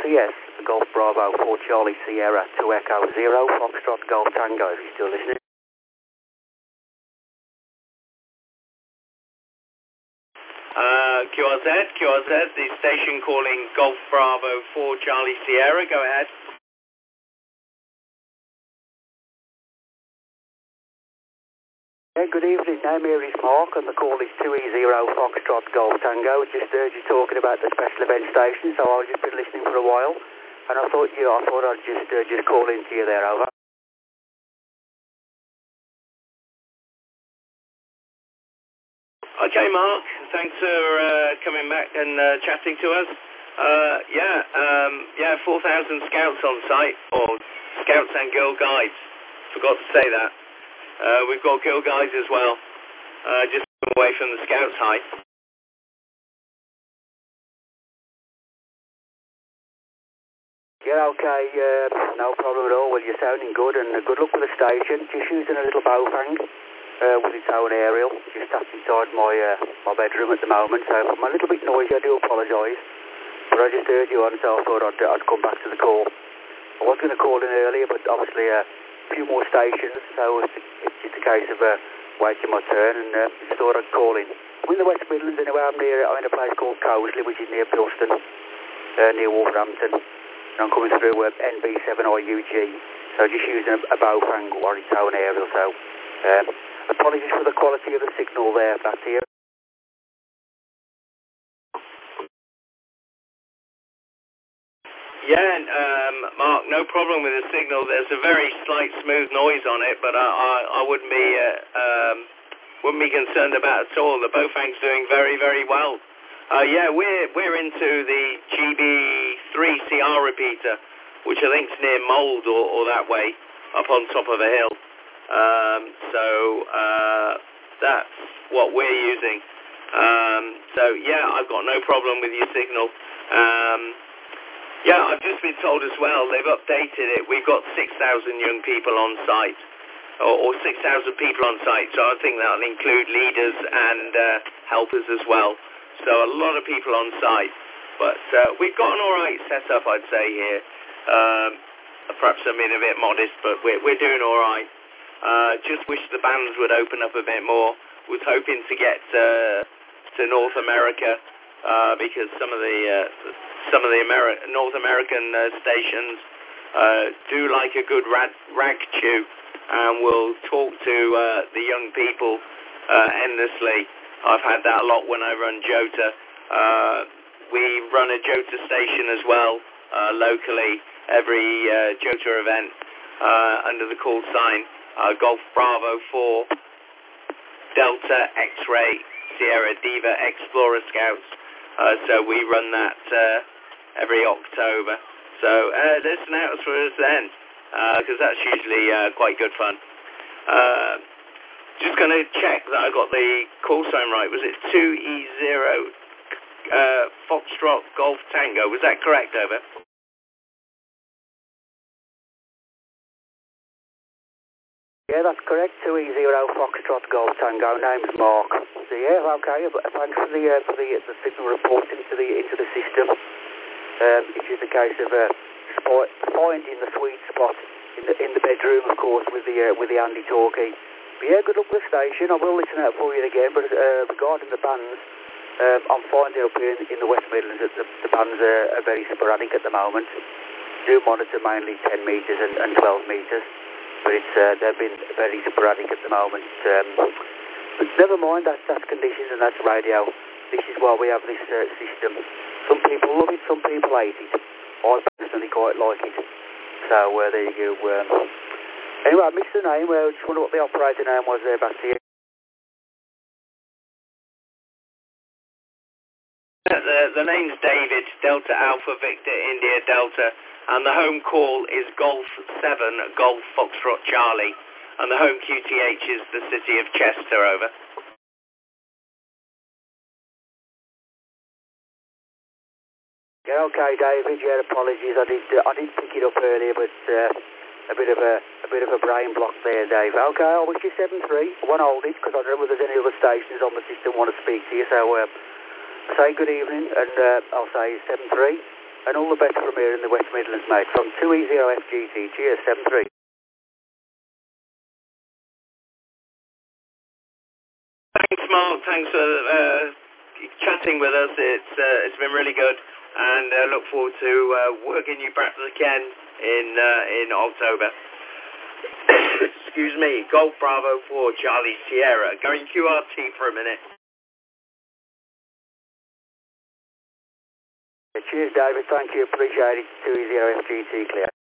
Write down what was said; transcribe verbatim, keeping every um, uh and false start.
C S, Golf Bravo four Charlie Sierra two Echo zero, Foxtrot Golf Tango, if you're still listening. Uh, Q R Z, Q R Z, the station calling Golf Bravo four Charlie Sierra, go ahead. Yeah, good evening, name here is Mark and the call is two E zero Foxtrot Golf Tango. Just heard you talking about the special event station, so I've just been listening for a while and I thought you, I thought I'd just, uh, just call into you there, over. Okay, Mark, thanks for uh, coming back and uh, chatting to us. Uh, yeah, um, yeah, four thousand scouts on site, or scouts and girl guides. Forgot to say that. Uh, we've got girl guides as well, uh, just away from the scouts high. Yeah, okay, uh, no problem at all. Well, you're sounding good and uh, good luck with the station. Just using a little Bofang. Uh, with its own aerial, just sat inside my uh, my bedroom at the moment, so if I'm a little bit noisy, I do apologise, but I just heard you on, so I thought I'd, I'd come back to the call. I was going to call in earlier, but obviously uh, a few more stations, so it's, it's just a case of uh, waiting my turn, and uh, just thought I'd call in. I'm in the West Midlands anyway. I'm near, I'm in a place called Cosley, which is near Bilston, uh, near Wolverhampton, and I'm coming through uh, N B seven I U G, so just using a, a Bofang or its own aerial, so um, apologies for the quality of the signal there, back to you. Yeah, um, Mark, no problem with the signal. There's a very slight smooth noise on it, but I, I, I wouldn't be uh, um, wouldn't be concerned about it at all. The Bofang's doing very, very well. Uh, yeah, we're we're into the G B three C R repeater, which I think's near Mould or, or that way, up on top of a hill. Um, so uh, that's what we're using. Um, so yeah, I've got no problem with your signal. Um, yeah, I've just been told as well, they've updated it. We've got six thousand young people on site, or, or six thousand people on site. So I think that'll include leaders and uh, helpers as well. So a lot of people on site. But uh, we've got an all right setup, I'd say, here. Um, perhaps I'm being a bit modest, but we're, we're doing all right. Uh, just wish the bands would open up a bit more. Was hoping to get uh, to North America uh, because some of the uh, some of the Ameri- North American uh, stations uh, do like a good rag, rag chew and will talk to uh, the young people uh, endlessly. I've had that a lot when I run Jota. Uh, we run a Jota station as well uh, locally every uh, Jota event uh, under the call sign. Uh, Golf Bravo four, Delta X-Ray, Sierra Diva Explorer Scouts. Uh, so we run that uh, every October. So uh, listen out for us then, because uh, that's usually uh, quite good fun. Uh, just going to check that I got the call sign right. Was it two E zero uh, Foxtrot Golf Tango? Was that correct, over? Yeah, that's correct. two E zero Foxtrot Golf Tango. Name's Mark. So yeah, okay. Thanks for the uh, for the, the signal report into the into the system. Um, it's just a case of uh, spot, finding the sweet spot in the in the bedroom, of course, with the uh, with the Andy talkie. But yeah, good luck with the station. I will listen out for you again. But uh, regarding the bands, um, I'm finding up here in, in the West Midlands that the, the bands are, are very sporadic at the moment. Do monitor mainly ten metres and, and twelve metres. But it's, uh, they've been very sporadic at the moment. Um, but never mind, that's, that's conditions and that's radio. This is why we have this uh, system. Some people love it, some people hate it. I personally quite like it. So uh, there you go. Um, anyway, I missed the name. I uh, just wonder what the operator name was there, back to you. The, the name's David, Delta Alpha Victor India Delta. And the home call is Golf seven, Golf Foxtrot Charlie. And the home Q T H is the city of Chester, over. Yeah, okay, David. Yeah, apologies. I did uh, I did pick it up earlier, but uh, a bit of a a bit of a brain block there, Dave. Okay, I wish you seven three. I won't hold it because I don't know if there's any other stations on the system want to speak to you. So uh, say good evening, and uh, I'll say seven three. And all the best from here in the West Midlands, mate. From two E zero F G T. Cheers, seven three. Thanks, Mark. Thanks for uh, chatting with us. It's uh, it's been really good, and uh, look forward to uh, working you back again in uh, in October. Excuse me. Golf Bravo four, Charlie Sierra. Going Q R T for a minute. Yeah, cheers, David. Thank you. Appreciate it. two E zero F G T clear.